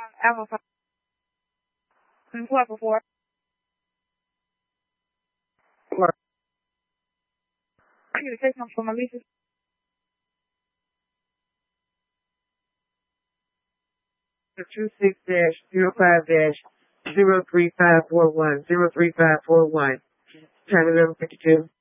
Alpha 5. 12 4. I need to say something for my leases. 26-05-03541, 03541. Time 11:52.